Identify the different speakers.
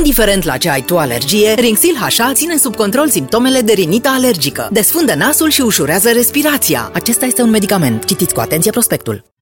Speaker 1: Indiferent la ce ai tu alergie, Rinxil HA ține sub control simptomele de rinită alergică. Desfundă nasul și ușurează respirația. Acesta este un medicament. Citiți cu atenție prospectul.